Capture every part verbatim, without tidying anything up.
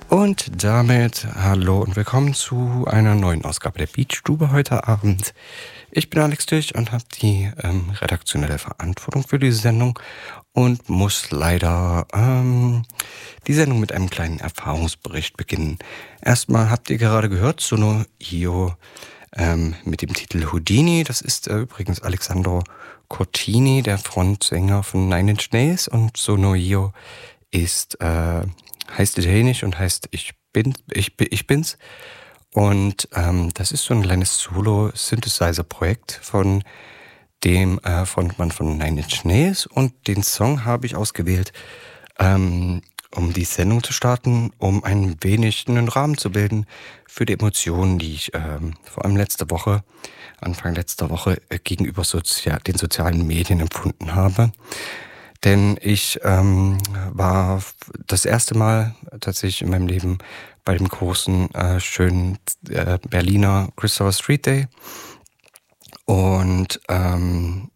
Und damit hallo und willkommen zu einer neuen Ausgabe der Beatstube heute Abend. Ich bin Alex Dich und habe die ähm, redaktionelle Verantwortung für diese Sendung und muss leider ähm, die Sendung mit einem kleinen Erfahrungsbericht beginnen. Erstmal habt ihr gerade gehört, Sono Io ähm, mit dem Titel Houdini. Das ist äh, übrigens Alexandro Cortini, der Frontsänger von Nine Inch Nails, und Sono Io ist äh, heißt italienisch und heißt ich bin ich bin ich bin's. Und ähm, das ist so ein kleines Solo-Synthesizer-Projekt von dem äh, Frontmann von Nine Inch Nails, und den Song habe ich ausgewählt, ähm, um die Sendung zu starten, um ein wenig einen Rahmen zu bilden für die Emotionen, die ich ähm, vor allem letzte Woche, Anfang letzter Woche äh, gegenüber Sozia- den sozialen Medien empfunden habe. Denn ich ähm, war f- das erste Mal tatsächlich in meinem Leben bei dem großen, äh, schönen äh, Berliner Christopher Street Day. Und ähm,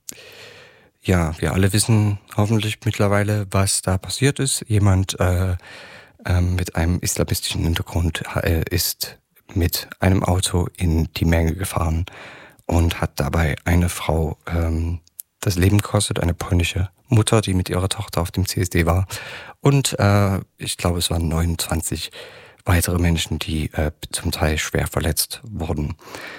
ja, wir alle wissen hoffentlich mittlerweile, was da passiert ist. Jemand äh, ähm, mit einem islamistischen Hintergrund äh, ist mit einem Auto in die Menge gefahren und hat dabei eine Frau ähm, das Leben gekostet, eine polnische Mutter, die mit ihrer Tochter auf dem C S D war. Und äh, ich glaube, es waren neunundzwanzig weitere Menschen, die äh, zum Teil schwer verletzt wurden.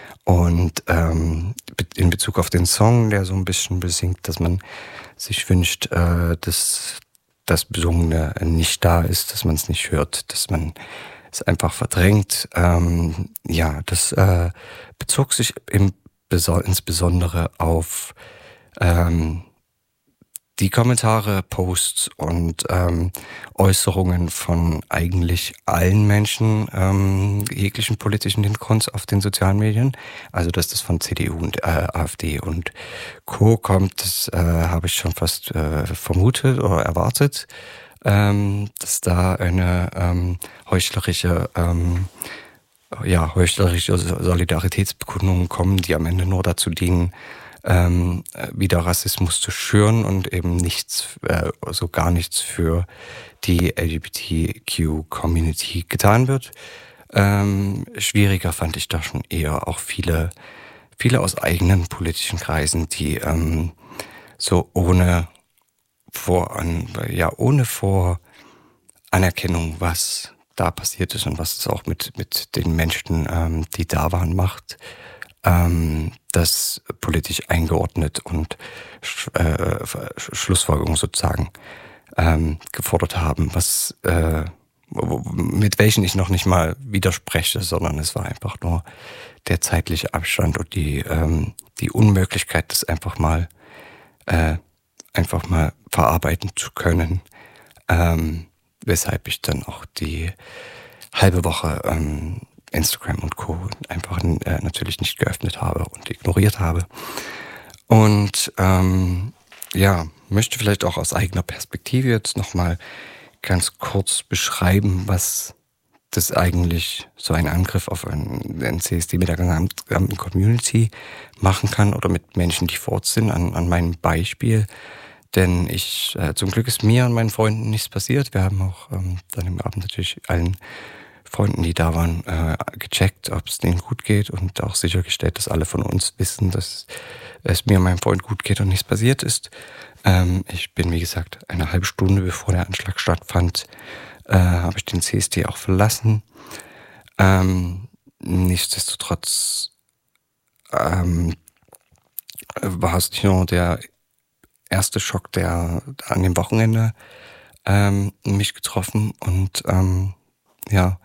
Und ähm, be- in Bezug auf den Song, der so ein bisschen besingt, dass man sich wünscht, äh, dass das Besungene nicht da ist, dass man es nicht hört, dass man es einfach verdrängt. Ähm, ja, das äh, bezog sich im Beso insbesondere auf ähm, die Kommentare, Posts und ähm, Äußerungen von eigentlich allen Menschen ähm, jeglichen politischen Hintergrunds auf den sozialen Medien. Also, dass das von C D U und äh, AfD und Co. kommt, das äh, habe ich schon fast äh, vermutet oder erwartet, ähm, dass da eine ähm, heuchlerische ähm, ja, heuchlerische Solidaritätsbekundungen kommen, die am Ende nur dazu dienen, ähm, äh, wieder Rassismus zu schüren und eben nichts, äh, so gar nichts für die L G B T Q-Community getan wird. Ähm, schwieriger fand ich da schon eher auch viele, viele aus eigenen politischen Kreisen, die ähm, so ohne Voran, ja, ohne Voranerkennung, was da passiert ist und was es auch mit, mit den Menschen, ähm, die da waren, macht, ähm, das politisch eingeordnet und sch- äh, Sch- Schlussfolgerungen sozusagen ähm, gefordert haben, was äh, wo- wo- mit welchen ich noch nicht mal widerspreche, sondern es war einfach nur der zeitliche Abstand und die, ähm, die Unmöglichkeit, das einfach mal äh, einfach mal verarbeiten zu können, ähm, weshalb ich dann auch die halbe Woche ähm, Instagram und Co. einfach äh, natürlich nicht geöffnet habe und ignoriert habe. Und ähm, ja, möchte vielleicht auch aus eigener Perspektive jetzt nochmal ganz kurz beschreiben, was das eigentlich so ein Angriff auf einen, einen C S D mit der gesamten Community machen kann oder mit Menschen, die vor Ort sind, an, an meinem Beispiel. Denn ich, äh, zum Glück ist mir und meinen Freunden nichts passiert. Wir haben auch ähm, dann im Abend natürlich allen Freunden, die da waren, äh, gecheckt, ob es denen gut geht, und auch sichergestellt, dass alle von uns wissen, dass es mir und meinem Freund gut geht und nichts passiert ist. Ähm, ich bin, wie gesagt, eine halbe Stunde bevor der Anschlag stattfand, äh, habe ich den C S D auch verlassen. Ähm, nichtsdestotrotz ähm, war es nicht nur der erste Schock, der an dem Wochenende ähm, mich getroffen und ähm, ja,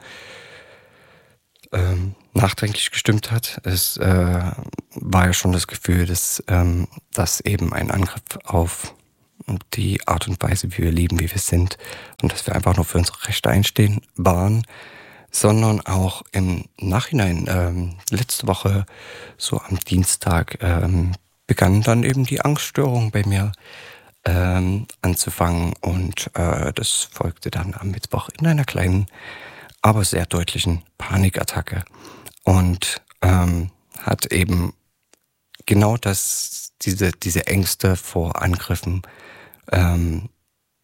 ähm, nachdenklich gestimmt hat. Es äh, war ja schon das Gefühl, dass ähm, das eben ein Angriff auf die Art und Weise, wie wir leben, wie wir sind, und dass wir einfach nur für unsere Rechte einstehen waren, sondern auch im Nachhinein, ähm, letzte Woche, so am Dienstag, ähm, begann dann eben die Angststörung bei mir ähm, anzufangen, und äh, das folgte dann am Mittwoch in einer kleinen, aber sehr deutlichen Panikattacke und ähm, hat eben genau das, diese, diese Ängste vor Angriffen ähm,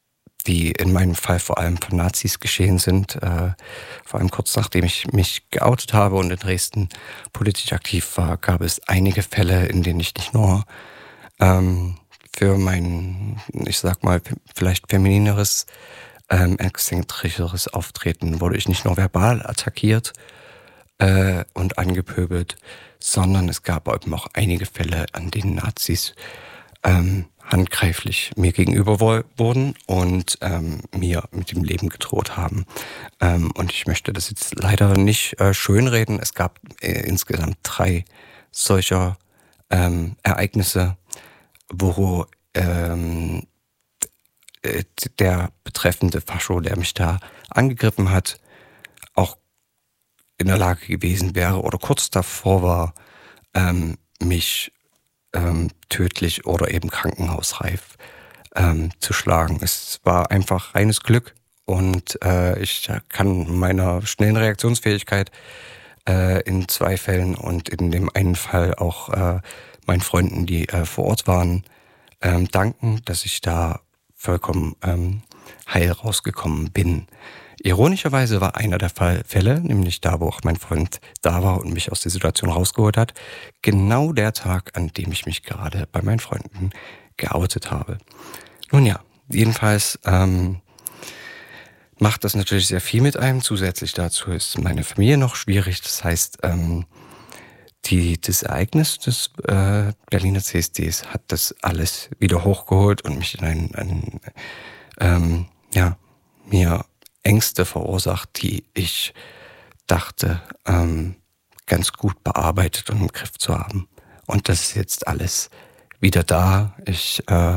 die in meinem Fall vor allem von Nazis geschehen sind. Äh, vor allem kurz nachdem ich mich geoutet habe und in Dresden politisch aktiv war, gab es einige Fälle, in denen ich nicht nur ähm, für mein, ich sag mal, vielleicht feminineres, ähm, exzentrischeres Auftreten wurde ich nicht nur verbal attackiert äh, und angepöbelt, sondern es gab eben auch einige Fälle, an denen Nazis ähm, handgreiflich mir gegenüber wo- wurden und ähm, mir mit dem Leben gedroht haben. Ähm, und ich möchte das jetzt leider nicht äh, schönreden. Es gab äh, insgesamt drei solcher ähm, Ereignisse, wo ähm, äh, der betreffende Fascho, der mich da angegriffen hat, auch in der Lage gewesen wäre oder kurz davor war, ähm, mich ähm, tödlich oder eben krankenhausreif ähm, zu schlagen. Es war einfach reines Glück und äh, ich kann meiner schnellen Reaktionsfähigkeit äh, in zwei Fällen und in dem einen Fall auch äh, meinen Freunden, die äh, vor Ort waren, ähm, danken, dass ich da vollkommen ähm, heil rausgekommen bin. Ironischerweise war einer der Fall Fälle, nämlich da, wo auch mein Freund da war und mich aus der Situation rausgeholt hat, genau der Tag, an dem ich mich gerade bei meinen Freunden geoutet habe. Nun ja, jedenfalls ähm, macht das natürlich sehr viel mit einem. Zusätzlich dazu ist meine Familie noch schwierig. Das heißt, ähm, die, das Ereignis des äh, Berliner C S Ds hat das alles wieder hochgeholt und mich in ein, ein ähm, ja, mir Ängste verursacht, die ich dachte, ähm, ganz gut bearbeitet und im Griff zu haben. Und das ist jetzt alles wieder da. Ich äh,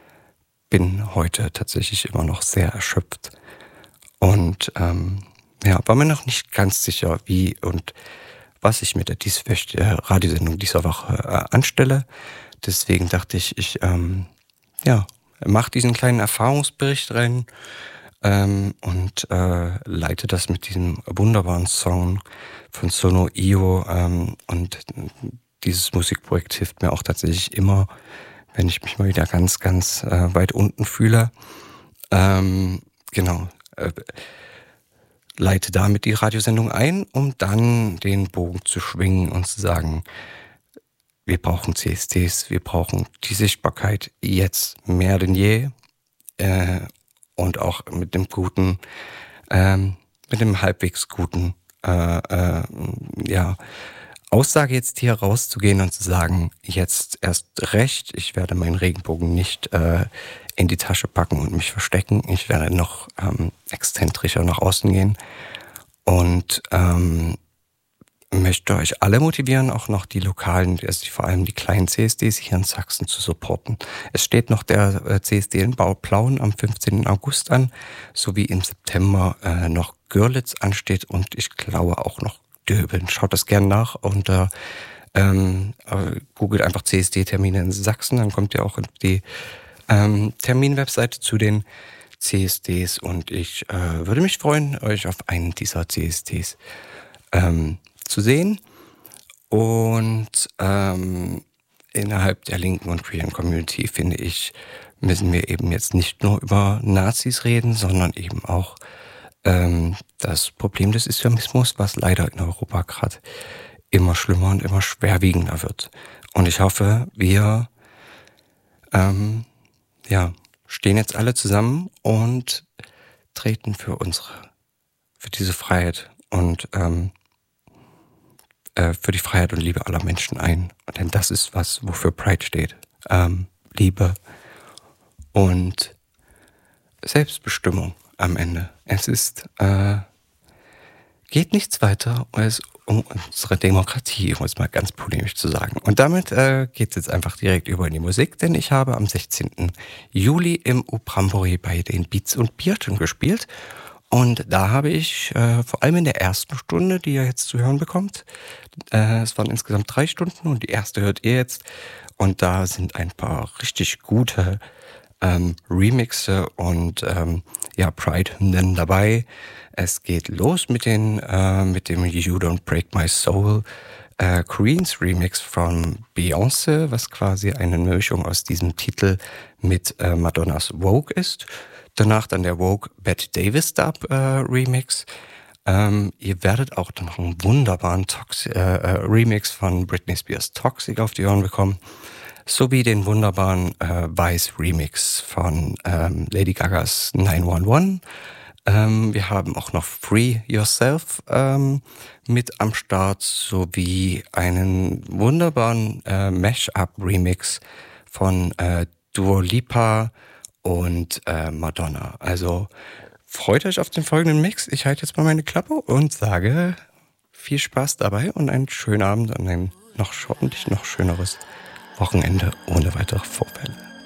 bin heute tatsächlich immer noch sehr erschöpft und ähm, ja, war mir noch nicht ganz sicher, wie und was ich mit der dies äh, Radiosendung dieser Woche äh, anstelle. Deswegen dachte ich, ich ähm, ja, mache diesen kleinen Erfahrungsbericht rein ähm, und äh, leite das mit diesem wunderbaren Song von Sono Io. Ähm, und dieses Musikprojekt hilft mir auch tatsächlich immer, wenn ich mich mal wieder ganz, ganz äh, weit unten fühle. Ähm, genau. Äh, leite damit die Radiosendung ein, um dann den Bogen zu schwingen und zu sagen, wir brauchen C S Ds, wir brauchen die Sichtbarkeit jetzt mehr denn je äh, und auch mit dem guten, ähm, mit dem halbwegs guten äh, äh, ja, Aussage jetzt hier rauszugehen und zu sagen, jetzt erst recht, ich werde meinen Regenbogen nicht äh, in die Tasche packen und mich verstecken. Ich werde noch ähm, exzentrischer nach außen gehen und ähm, möchte euch alle motivieren, auch noch die lokalen, also vor allem die kleinen C S Ds hier in Sachsen zu supporten. Es steht noch der äh, C S D in Bauplauen am fünfzehnten August an, sowie im September äh, noch Görlitz ansteht und ich glaube auch noch Döbeln. Schaut das gerne nach unter ähm, äh, googelt einfach C S D-Termine in Sachsen, dann kommt ihr auch in die ähm, Terminwebseite zu den C S Ds und ich äh, würde mich freuen, euch auf einen dieser C S Ds ähm, zu sehen. Und ähm, innerhalb der linken und queeren Community, finde ich, müssen wir eben jetzt nicht nur über Nazis reden, sondern eben auch ähm, das Problem des Islamismus, was leider in Europa gerade immer schlimmer und immer schwerwiegender wird. Und ich hoffe, wir ähm, ja, stehen jetzt alle zusammen und treten für unsere, für diese Freiheit und ähm, äh, für die Freiheit und Liebe aller Menschen ein. Denn das ist was, wofür Pride steht. Ähm, Liebe und Selbstbestimmung am Ende. Es ist, äh, geht nichts weiter als um unsere Demokratie, um es mal ganz polemisch zu sagen. Und damit äh, geht es jetzt einfach direkt über in die Musik, denn ich habe am sechzehnten Juli im U-Brambori bei den Beats und Bierchen gespielt. Und da habe ich äh, vor allem in der ersten Stunde, die ihr jetzt zu hören bekommt, äh, es waren insgesamt drei Stunden und die erste hört ihr jetzt. Und da sind ein paar richtig gute ähm, Remixe und ähm, ja, Pride-Hymnen dabei. Es geht los mit den äh, mit dem You Don't Break My Soul äh, Queens Remix von Beyoncé, was quasi eine Mischung aus diesem Titel mit äh, Madonnas Vogue ist. Danach dann der Vogue Bette Davis Dub äh, Remix. Ähm, ihr werdet auch noch einen wunderbaren Toxi- äh, äh, Remix von Britney Spears Toxic auf die Ohren bekommen, sowie den wunderbaren äh, Vice Remix von ähm, Lady Gagas nine one one. Ähm, wir haben auch noch Free Yourself ähm, mit am Start, sowie einen wunderbaren äh, Mash-up-Remix von äh, Dua Lipa und äh, Madonna. Also freut euch auf den folgenden Mix. Ich halte jetzt mal meine Klappe und sage viel Spaß dabei und einen schönen Abend und ein noch hoffentlich noch schöneres Wochenende ohne weitere Vorfälle.